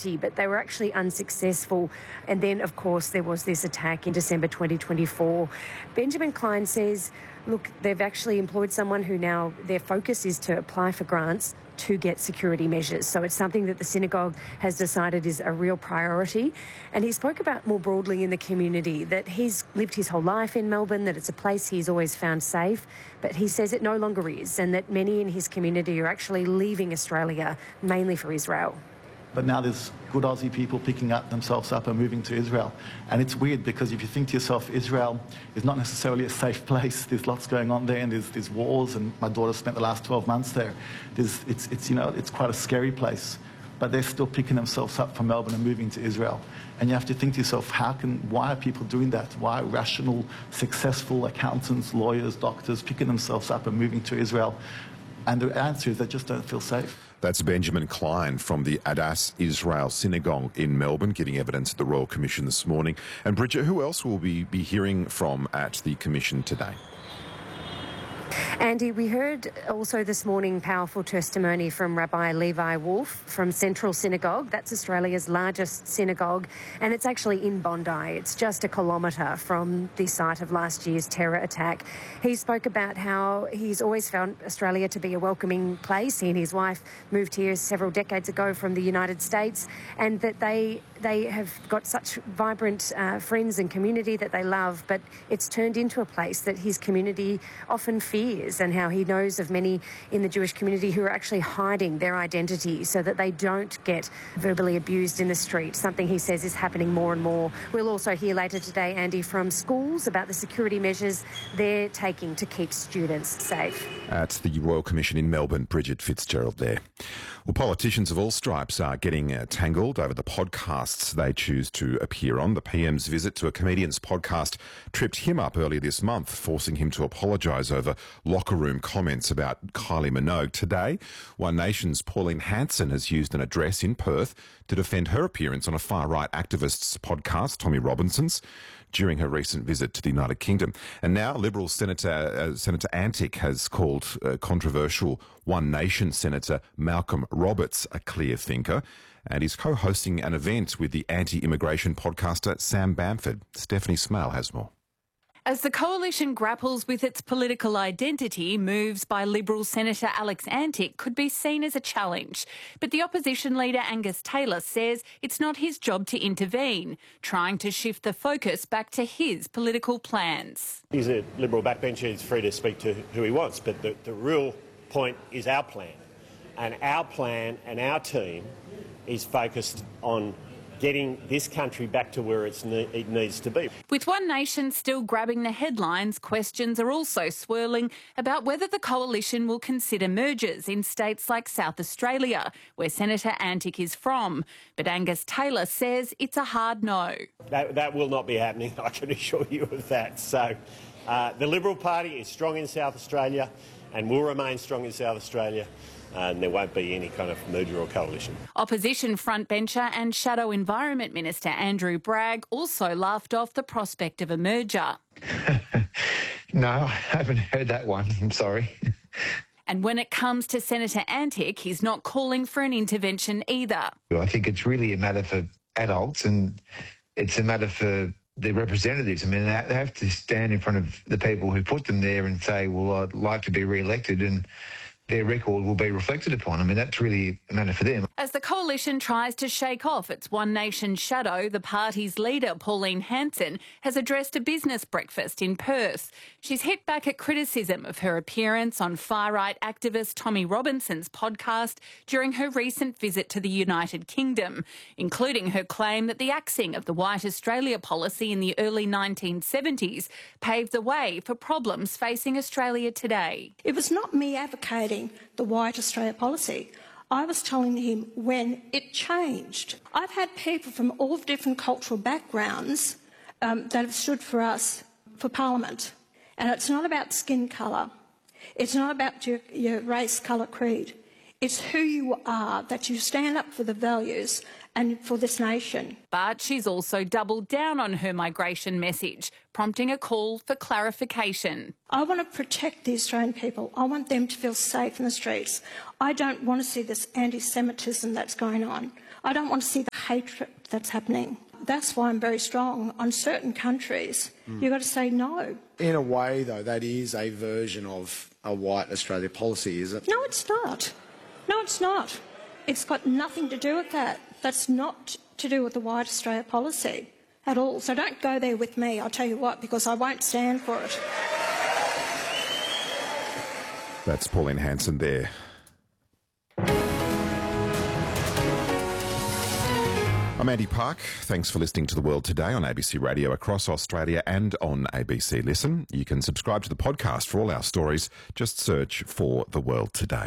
party, but they were actually unsuccessful. And then, of course, there was this attack in December 2024. Benjamin Klein says, look, they've actually employed someone who now their focus is to apply for grants to get security measures. So it's something that the synagogue has decided is a real priority. And he spoke about more broadly in the community that he's lived his whole life in Melbourne, that it's a place he's always found safe, but he says it no longer is, and that many in his community are actually leaving Australia, mainly for Israel. But now there's good Aussie people picking themselves up and moving to Israel. And it's weird because if you think to yourself, Israel is not necessarily a safe place. There's lots going on there, and there's wars, and my daughter spent the last 12 months there. It's quite a scary place. But they're still picking themselves up from Melbourne and moving to Israel. And you have to think to yourself, why are people doing that? Why are rational, successful accountants, lawyers, doctors picking themselves up and moving to Israel? And the answer is they just don't feel safe. That's Benjamin Klein from the Adass Israel Synagogue in Melbourne, giving evidence at the Royal Commission this morning. And Bridget, who else will we be hearing from at the Commission today? Andy, we heard also this morning powerful testimony from Rabbi Levi Wolf from Central Synagogue. That's Australia's largest synagogue, and it's actually in Bondi. It's just a kilometre from the site of last year's terror attack. He spoke about how he's always found Australia to be a welcoming place. He and his wife moved here several decades ago from the United States, and that they have got such vibrant friends and community that they love, but it's turned into a place that his community often fears, and how he knows of many in the Jewish community who are actually hiding their identity so that they don't get verbally abused in the street, something he says is happening more and more. We'll also hear later today, Andy, from schools about the security measures they're taking to keep students safe. At the Royal Commission in Melbourne, Bridget Fitzgerald there. Well, politicians of all stripes are getting tangled over the podcasts they choose to appear on. The PM's visit to a comedian's podcast tripped him up earlier this month, forcing him to apologise over locker room comments about Kylie Minogue. Today, One Nation's Pauline Hanson has used an address in Perth to defend her appearance on a far-right activist's podcast, Tommy Robinson's, during her recent visit to the United Kingdom. And now Liberal Senator Antic has called controversial One Nation Senator Malcolm Roberts a clear thinker, and is co-hosting an event with the anti-immigration podcaster Sam Bamford. Stephanie Smale has more. As the coalition grapples with its political identity, moves by Liberal Senator Alex Antic could be seen as a challenge. But the opposition leader Angus Taylor says it's not his job to intervene, trying to shift the focus back to his political plans. He's a Liberal backbencher, he's free to speak to who he wants, but the real point is our plan. And our plan and our team is focused on getting this country back to where it needs to be. With One Nation still grabbing the headlines, questions are also swirling about whether the coalition will consider mergers in states like South Australia, where Senator Antic is from. But Angus Taylor says it's a hard no. That will not be happening, I can assure you of that. So the Liberal Party is strong in South Australia and will remain strong in South Australia. And there won't be any kind of merger or coalition. Opposition frontbencher and Shadow Environment Minister Andrew Bragg also laughed off the prospect of a merger. No, I haven't heard that one. I'm sorry. And when it comes to Senator Antic, he's not calling for an intervention either. I think it's really a matter for adults and it's a matter for the representatives. I mean, they have to stand in front of the people who put them there and say, well, I'd like to be re-elected, and their record will be reflected upon. I mean, that's really a matter for them. As the coalition tries to shake off its One Nation shadow, the party's leader, Pauline Hanson, has addressed a business breakfast in Perth. She's hit back at criticism of her appearance on far-right activist Tommy Robinson's podcast during her recent visit to the United Kingdom, including her claim that the axing of the White Australia policy in the early 1970s paved the way for problems facing Australia today. It was not me advocating the White Australia policy. I was telling him when it changed. I've had people from all different cultural backgrounds that have stood for us for Parliament. And it's not about skin colour. It's not about your race, colour, creed. It's who you are, that you stand up for the values and for this nation. But she's also doubled down on her migration message, prompting a call for clarification. I want to protect the Australian people. I want them to feel safe in the streets. I don't want to see this anti-Semitism that's going on. I don't want to see the hatred that's happening. That's why I'm very strong. On certain countries, you've got to say no. In a way, though, that is a version of a white Australia policy, is it? No, it's not. No, it's not. It's got nothing to do with that. That's not to do with the white Australia policy at all. So don't go there with me, I'll tell you what, because I won't stand for it. That's Pauline Hanson there. I'm Andy Park. Thanks for listening to The World Today on ABC Radio across Australia and on ABC Listen. You can subscribe to the podcast for all our stories. Just search for The World Today.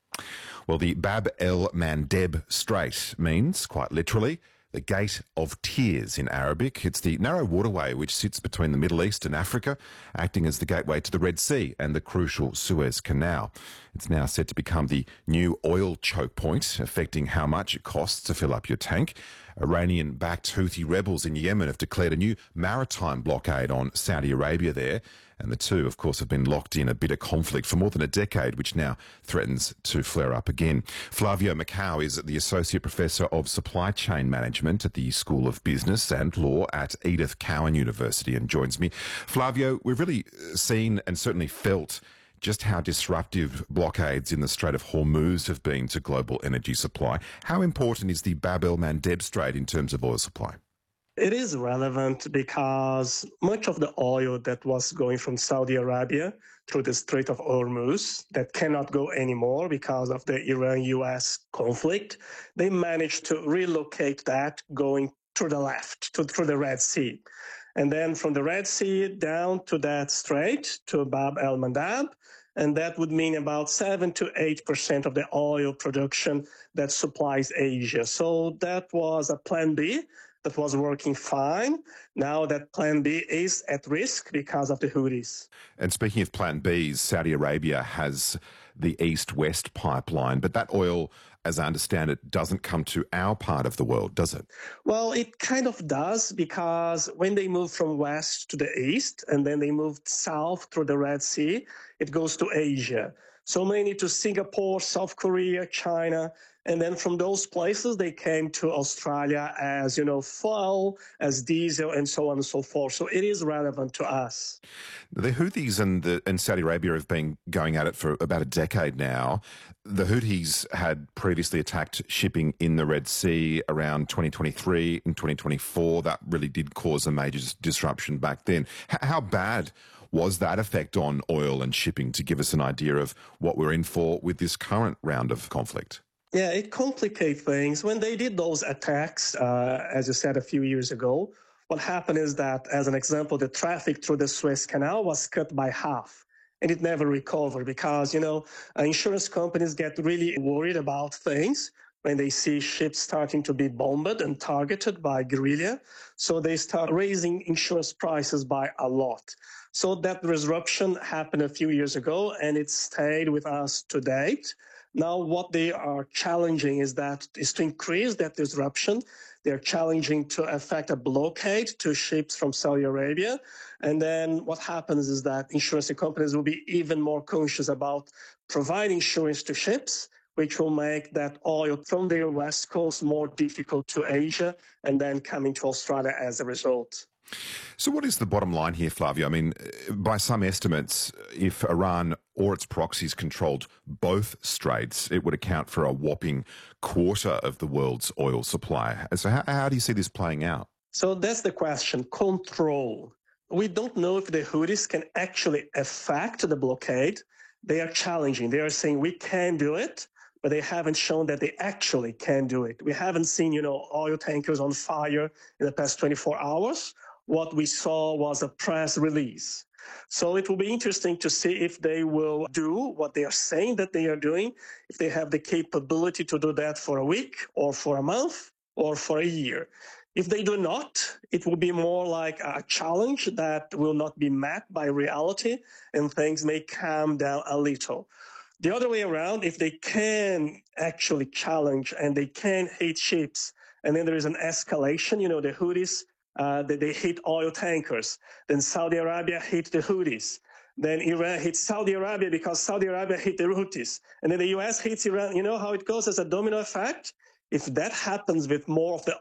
Well, the Bab el Mandeb Strait means, quite literally, the Gate of Tears in Arabic. It's the narrow waterway which sits between the Middle East and Africa, acting as the gateway to the Red Sea and the crucial Suez Canal. It's now set to become the new oil choke point, affecting how much it costs to fill up your tank. Iranian-backed Houthi rebels in Yemen have declared a new maritime blockade on Saudi Arabia there. And the two, of course, have been locked in a bitter conflict for more than a decade, which now threatens to flare up again. Flavio Macau is the Associate Professor of Supply Chain Management at the School of Business and Law at Edith Cowan University and joins me. Flavio, we've really seen and certainly felt just how disruptive blockades in the Strait of Hormuz have been to global energy supply. How important is the Bab el Mandeb Strait in terms of oil supply? It is relevant because much of the oil that was going from Saudi Arabia through the Strait of Hormuz that cannot go anymore because of the Iran-US conflict, they managed to relocate that going to the left, through the Red Sea. And then from the Red Sea down to that strait, to Bab el Mandeb, and that would mean about 7 to 8% of the oil production that supplies Asia. So that was a plan B that was working fine. Now that plan B is at risk because of the Houthis. And speaking of plan Bs, Saudi Arabia has the East-West pipeline, but that oil, as I understand it, doesn't come to our part of the world, does it? Well, it kind of does, because when they move from west to the east and then they move south through the Red Sea, it goes to Asia. So mainly to Singapore, South Korea, China, and then from those places, they came to Australia as, fuel, as diesel, and so on and so forth. So it is relevant to us. The Houthis and Saudi Arabia have been going at it for about a decade now. The Houthis had previously attacked shipping in the Red Sea around 2023 and 2024. That really did cause a major disruption back then. How bad was that effect on oil and shipping, to give us an idea of what we're in for with this current round of conflict? Yeah, it complicates things. When they did those attacks, as you said a few years ago, what happened is that, as an example, the traffic through the Suez Canal was cut by half, and it never recovered because, insurance companies get really worried about things when they see ships starting to be bombed and targeted by guerrilla. So they start raising insurance prices by a lot. So that disruption happened a few years ago, and it stayed with us to date. Now, what they are challenging is to increase that disruption. They're challenging to effect a blockade to ships from Saudi Arabia. And then what happens is that insurance companies will be even more conscious about providing insurance to ships, which will make that oil from their west coast more difficult to Asia and then coming to Australia as a result. So what is the bottom line here, Flavio? I mean, by some estimates, if Iran or its proxies controlled both straits, it would account for a whopping quarter of the world's oil supply. So how do you see this playing out? So that's the question, control. We don't know if the Houthis can actually effect the blockade. They are challenging. They are saying we can do it, but they haven't shown that they actually can do it. We haven't seen, oil tankers on fire in the past 24 hours. What we saw was a press release. So it will be interesting to see if they will do what they are saying that they are doing, if they have the capability to do that for a week or for a month or for a year. If they do not, it will be more like a challenge that will not be met by reality, and things may calm down a little. The other way around, if they can actually challenge and they can hit ships and then there is an escalation. You know, the Houthis, they hit oil tankers. Then Saudi Arabia hit the Houthis. Then Iran hit Saudi Arabia because Saudi Arabia hit the Houthis. And then the US hits Iran. You know how it goes as a domino effect? If that happens with more of the